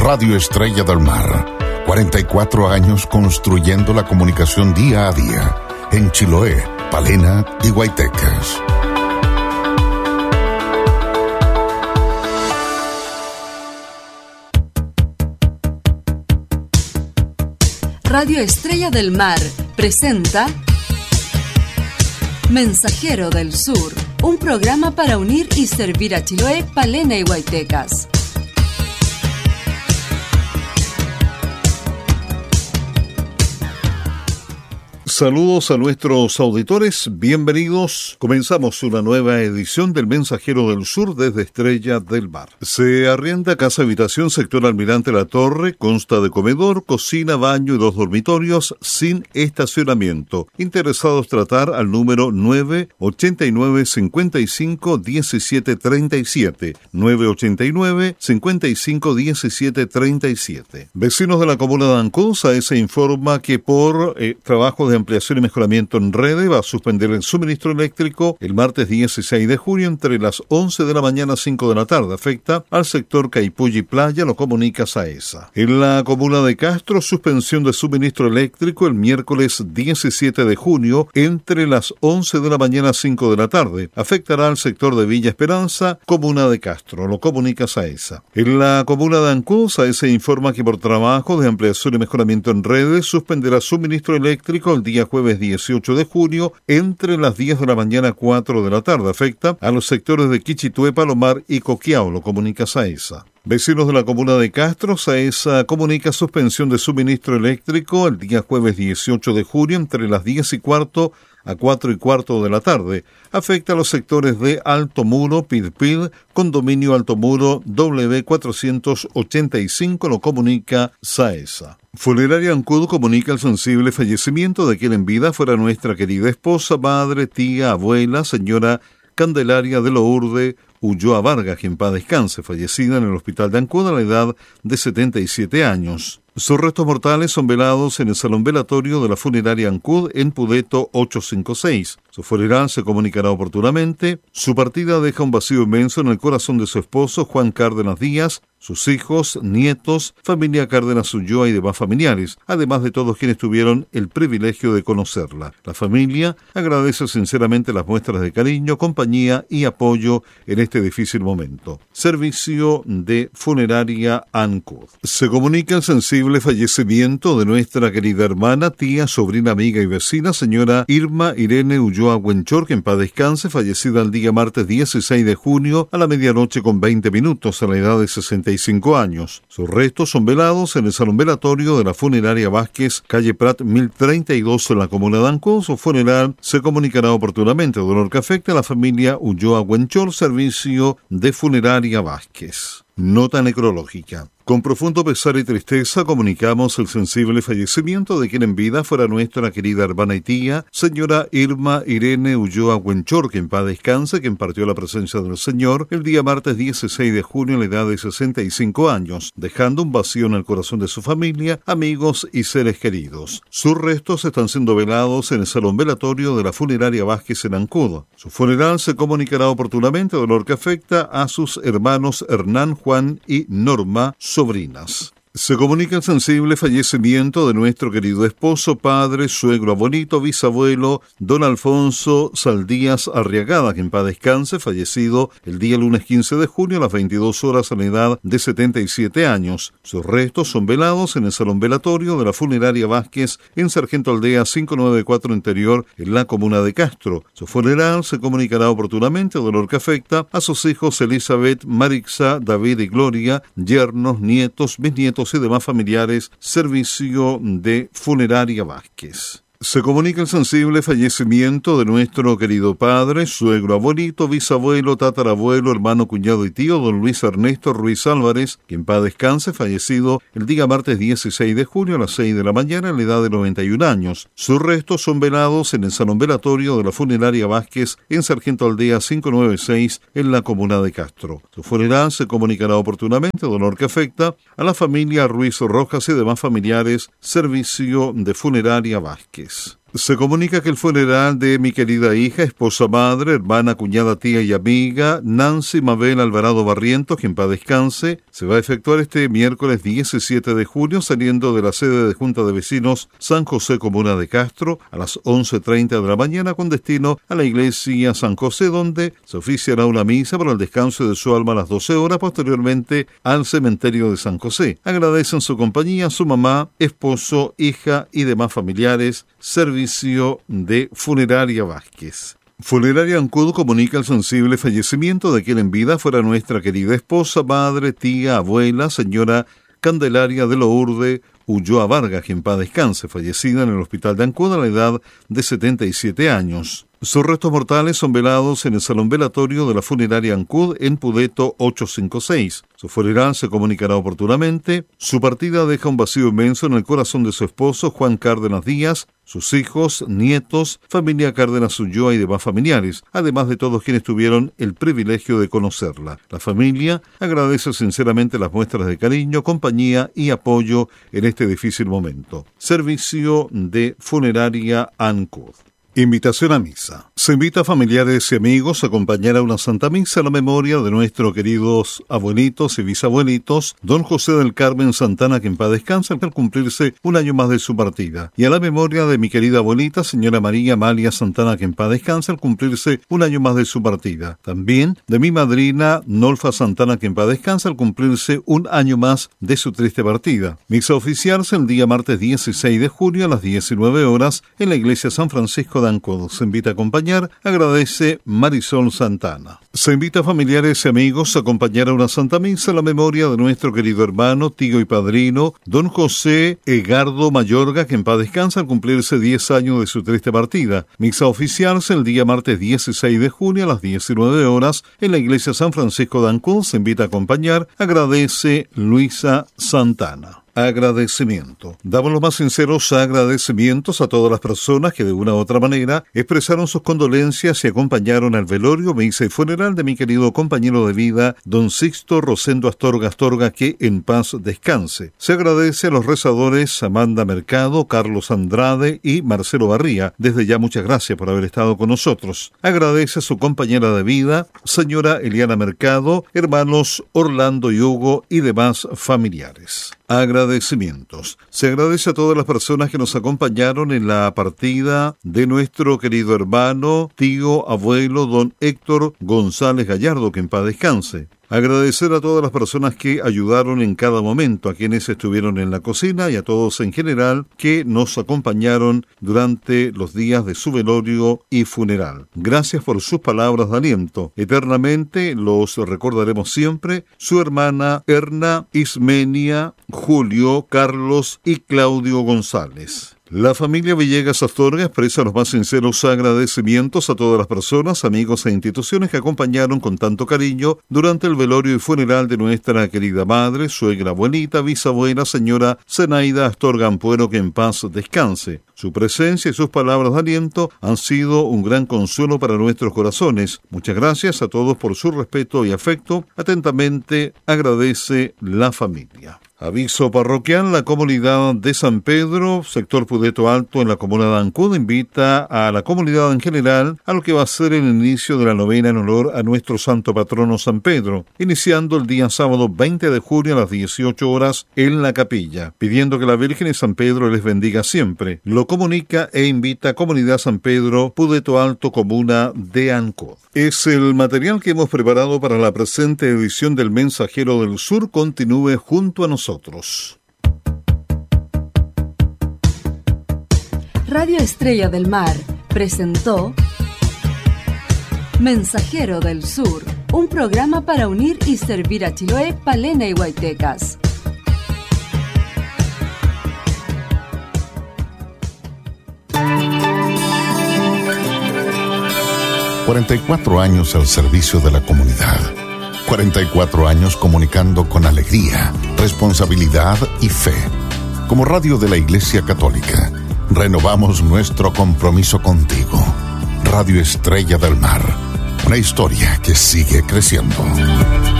Radio Estrella del Mar. 44 años construyendo la comunicación día a día. En Chiloé, Palena y Guaytecas. Radio Estrella del Mar presenta Mensajero del Sur, un programa para unir y servir a Chiloé, Palena y Guaytecas. Saludos a nuestros auditores, bienvenidos. Comenzamos una nueva edición del Mensajero del Sur desde Estrella del Mar. Se arrienda casa habitación sector Almirante La Torre, consta de comedor, cocina, baño y 2 dormitorios sin estacionamiento. Interesados tratar al número 989 55 17 37, 989 55 17 37. Vecinos de la comuna de Ancud, se informa que por trabajo de ampliación y mejoramiento en redes va a suspender el suministro eléctrico el martes 16 de junio entre las 11 de la mañana a 5 de la tarde. Afecta al sector Caipulli Playa, lo comunica SAESA. En la comuna de Castro, suspensión de suministro eléctrico el miércoles 17 de junio entre las 11 de la mañana a 5 de la tarde. Afectará al sector de Villa Esperanza, comuna de Castro, lo comunica SAESA. En la comuna de Ancud, SAESA informa que por trabajo de ampliación y mejoramiento en redes suspenderá suministro eléctrico el día jueves 18 de junio entre las 10 de la mañana a 4 de la tarde. Afecta a los sectores de Quichitué, Palomar y Coquiao, lo comunica SAESA. Vecinos de la comuna de Castro, SAESA comunica suspensión de suministro eléctrico el día jueves 18 de junio entre las 10 y cuarto a 4 y cuarto de la tarde. Afecta a los sectores de Alto Muro, Pilpil, Condominio Alto Muro, W485, lo comunica SAESA. Funeraria Ancud comunica el sensible fallecimiento de quien en vida fuera nuestra querida esposa, madre, tía, abuela, señora Candelaria de Lourde Ulloa Vargas, quien en paz descanse, fallecida en el hospital de Ancud a la edad de 77 años. Sus restos mortales son velados en el salón velatorio de la funeraria Ancud en Pudeto 856. Su funeral se comunicará oportunamente. Su partida deja un vacío inmenso en el corazón de su esposo, Juan Cárdenas Díaz, sus hijos, nietos, familia Cárdenas Ulloa y demás familiares, además de todos quienes tuvieron el privilegio de conocerla. La familia agradece sinceramente las muestras de cariño, compañía y apoyo en este difícil momento. Servicio de Funeraria Ancud. Se comunica el sensible fallecimiento de nuestra querida hermana, tía, sobrina, amiga y vecina, señora Irma Irene Ulloa Huenchor, que en paz descanse, fallecida el día martes 16 de junio a la medianoche con 20 minutos a la edad de 65 años. Sus restos son velados en el salón velatorio de la funeraria Vázquez, calle Prat 1032 en la comuna de Ancud. Su funeral se comunicará oportunamente, dolor que afecta a la familia Ulloa Huenchor, servicio de Funeraria Vázquez. Nota necrológica. Con profundo pesar y tristeza comunicamos el sensible fallecimiento de quien en vida fuera nuestra querida hermana y tía, señora Irma Irene Ulloa Huenchor, que en paz descanse, quien partió a la presencia del Señor el día martes 16 de junio a la edad de 65 años, dejando un vacío en el corazón de su familia, amigos y seres queridos. Sus restos están siendo velados en el salón velatorio de la funeraria Vázquez en Ancud. Su funeral se comunicará oportunamente, dolor que afecta a sus hermanos Hernán, Juan y Norma, sobrinas. Se comunica el sensible fallecimiento de nuestro querido esposo, padre, suegro, abuelito, bisabuelo, don Alfonso Saldías Arriagada, que en paz descanse, fallecido el día lunes 15 de junio a las 22 horas a la edad de 77 años. Sus restos son velados en el salón velatorio de la funeraria Vázquez en Sargento Aldea 594 Interior en la comuna de Castro. Su funeral se comunicará oportunamente, dolor que afecta a sus hijos Elizabeth, Marixa, David y Gloria, yernos, nietos, bisnietos y demás familiares, servicio de Funeraria Vázquez. Se comunica el sensible fallecimiento de nuestro querido padre, suegro, abuelito, bisabuelo, tatarabuelo, hermano, cuñado y tío, don Luis Ernesto Ruiz Álvarez, que en paz descanse, fallecido el día martes 16 de junio a las 6 de la mañana a la edad de 91 años. Sus restos son velados en el salón velatorio de la funeraria Vázquez en Sargento Aldea 596 en la comuna de Castro. Su funeral se comunicará oportunamente, dolor que afecta a la familia Ruiz Rojas y demás familiares, servicio de Funeraria Vázquez. Se comunica que el funeral de mi querida hija, esposa, madre, hermana, cuñada, tía y amiga, Nancy Mabel Alvarado Barrientos, que en paz descanse, se va a efectuar este miércoles 17 de junio, saliendo de la sede de Junta de Vecinos San José, Comuna de Castro, a las 11:30 de la mañana, con destino a la iglesia San José, donde se oficiará una misa para el descanso de su alma a las 12 horas, posteriormente al cementerio de San José. Agradecen su compañía su mamá, esposo, hija y demás familiares. Servicio de Funeraria Vázquez. Funeraria Ancud comunica el sensible fallecimiento de quien en vida fuera nuestra querida esposa, madre, tía, abuela, señora Candelaria de Lourdes Ulloa Vargas, que en paz descanse, fallecida en el hospital de Ancud a la edad de 77 años. Sus restos mortales son velados en el salón velatorio de la funeraria Ancud en Pudeto 856. Su funeral se comunicará oportunamente. Su partida deja un vacío inmenso en el corazón de su esposo, Juan Cárdenas Díaz, sus hijos, nietos, familia Cárdenas Ulloa y demás familiares, además de todos quienes tuvieron el privilegio de conocerla. La familia agradece sinceramente las muestras de cariño, compañía y apoyo en este difícil momento. Servicio de Funeraria Ancud. Invitación a misa. Se invita a familiares y amigos a acompañar a una Santa Misa a la memoria de nuestros queridos abuelitos y bisabuelitos, don José del Carmen Santana, que en paz descansa, al cumplirse un año más de su partida, y a la memoria de mi querida abuelita, señora María Amalia Santana, que en paz descansa, al cumplirse un año más de su partida. También de mi madrina Nolfa Santana, que en paz descansa, al cumplirse un año más de su triste partida. Misa oficiarse el día martes 16 de junio a las 19 horas en la iglesia San Francisco de Ancud. Se invita a acompañar, agradece Marisol Santana. Se invita a familiares y amigos a acompañar a una Santa Misa a la memoria de nuestro querido hermano, tío y padrino, don José Egardo Mayorga, que en paz descansa al cumplirse 10 años de su triste partida. Misa oficiarse el día martes 16 de junio a las 19 horas en la iglesia San Francisco de Ancud. Se invita a acompañar, agradece Luisa Santana. Agradecimiento. Damos los más sinceros agradecimientos a todas las personas que de una u otra manera expresaron sus condolencias y acompañaron al velorio, misa y funeral de mi querido compañero de vida, don Sixto Rosendo Astorga Astorga, que en paz descanse. Se agradece a los rezadores Amanda Mercado, Carlos Andrade y Marcelo Barría. Desde ya muchas gracias por haber estado con nosotros. Agradece a su compañera de vida, señora Eliana Mercado, hermanos Orlando y Hugo y demás familiares. Agradecimientos. Se agradece a todas las personas que nos acompañaron en la partida de nuestro querido hermano, tío, abuelo, don Héctor González Gallardo, que en paz descanse. Agradecer a todas las personas que ayudaron en cada momento, a quienes estuvieron en la cocina y a todos en general que nos acompañaron durante los días de su velorio y funeral. Gracias por sus palabras de aliento. Eternamente los recordaremos siempre, su hermana Erna, Ismenia, Julio, Carlos y Claudio González. La familia Villegas Astorga expresa los más sinceros agradecimientos a todas las personas, amigos e instituciones que acompañaron con tanto cariño durante el velorio y funeral de nuestra querida madre, suegra, abuelita, bisabuela, señora Zenaida Astorga Ampuero, que en paz descanse. Su presencia y sus palabras de aliento han sido un gran consuelo para nuestros corazones. Muchas gracias a todos por su respeto y afecto. Atentamente agradece la familia. Aviso parroquial: la comunidad de San Pedro, sector Pudeto Alto, en la comuna de Ancud, invita a la comunidad en general a lo que va a ser el inicio de la novena en honor a nuestro santo patrono San Pedro, iniciando el día sábado 20 de junio a las 18 horas en la capilla, pidiendo que la Virgen y San Pedro les bendiga siempre. Lo comunica e invita a Comunidad San Pedro, Pudeto Alto, comuna de Ancud. Es el material que hemos preparado para la presente edición del Mensajero del Sur. Continúe junto a nosotros. Radio Estrella del Mar presentó Mensajero del Sur, un programa para unir y servir a Chiloé, Palena y Huaytecas. ...44 años al servicio de la comunidad... 44 años comunicando con alegría, responsabilidad y fe. Como radio de la Iglesia Católica, renovamos nuestro compromiso contigo. Radio Estrella del Mar, una historia que sigue creciendo.